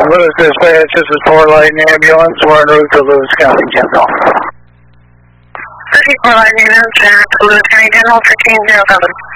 Lewis Dispatch, this is Fort Light Ambulance. We're en route to Lewis County General. 34 Light Ambulance, to Lewis County General, 1507.